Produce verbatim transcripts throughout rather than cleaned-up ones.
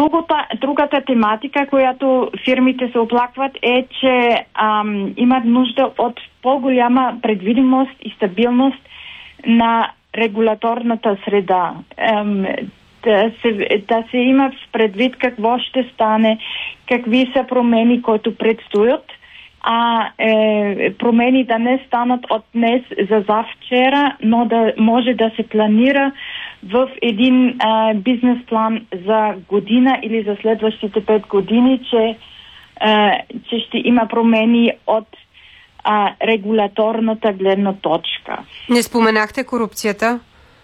Другата, другата тематика, която фирмите се оплакват, е, че ам, имат нужда от по-голяма предвидимост и стабилност на регулаторната среда. Ам, да, се, да се има в предвид какво ще стане, какви са промени, които предстоят, а е, промени да не станат от днес за завчера, но да може да се планира в един а, бизнес план за година или за следващите пет години, че, а, че ще има промени от а, регулаторната гледна точка. Не споменахте корупцията?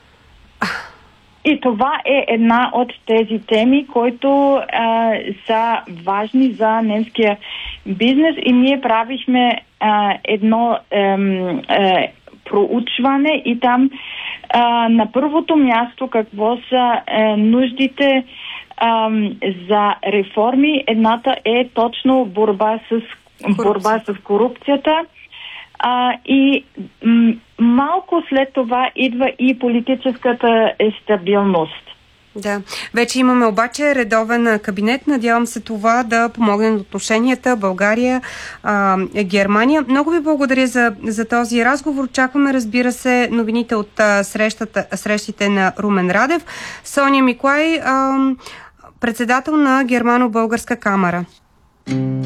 И това е една от тези теми, които а, са важни за немския бизнес, и ние правихме а, едно ем, е, проучване и там а, на първото място какво са е, нуждите е, за реформи. Едната е точно борба с, борба с корупцията. А, и м- малко след това идва и политическата стабилност. Да. Вече имаме обаче редовен кабинет. Надявам се това да помогне на отношенията България, а, Германия. Много ви благодаря за, за този разговор. Очакваме, разбира се, новините от а, срещата, срещите на Румен Радев. Соня Миклай, а, председател на Германо-Българска камара.